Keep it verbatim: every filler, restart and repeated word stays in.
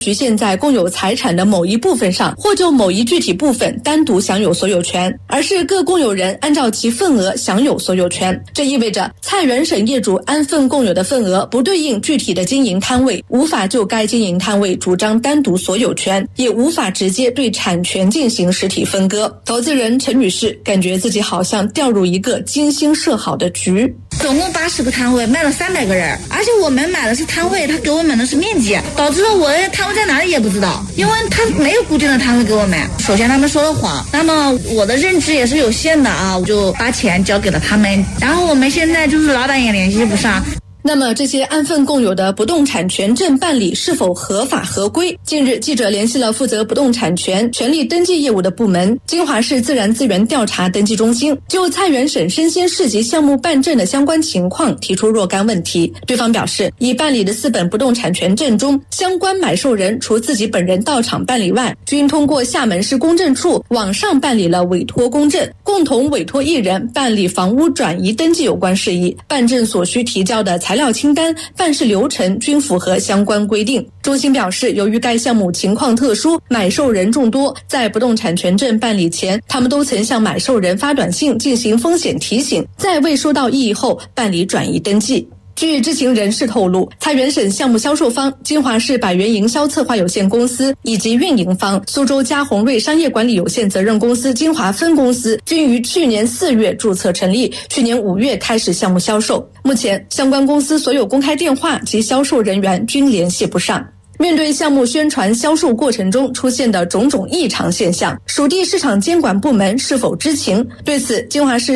局限在共有财产的某一部分上，或就某一具体部分单独享有所有权，而是各共有人按照其份额享有所有权。这意味着菜园省业主安分共有的份额不对应具体的经营摊位，无法就该经营摊位主张单独所有权，也无法直接对产权进行实体分割。投资人陈女士感觉自己好像掉入一个精心设好的局。 总共八十个摊位，卖了三百个人，而且我们买的是摊位，他给我们的是面积，导致了我的摊位在哪里也不知道，因为他没有固定的摊位给我们。首先他们说了谎，那么我的认知也是有限的啊，我就把钱交给了他们，然后我们现在就是老板也联系不上。 那么这些安分共有的不动产权证办理是否合法合规？近日记者联系了负责不动产权权利登记业务的部门金华市自然资源调查登记中心，就菜园省生鲜市集项目办证的相关情况提出若干问题。对方表示，已办理的四本不动产权证中，相关买受人除自己本人到场办理外，均通过厦门市公证处网上办理了委托公证，共同委托一人办理房屋转移登记有关事宜，办证所需提交的材料清单、办事流程均符合相关规定。中心表示，由于该项目情况特殊，买受人众多，在不动产权证办理前，他们都曾向买受人发短信进行风险提醒，在未收到异议后办理转移登记。据知情人士透露，菜园省项目销售方金华市百元营销策划有限公司以及运营方苏州嘉宏瑞商业管理有限责任公司金华分公司均于去年四月注册成立，去年五月开始项目销售。目前相关公司所有公开电话及销售人员均联系不上。面对项目宣传销售过程中出现的种种异常现象，属地市场监管部门是否知情？对此，金华市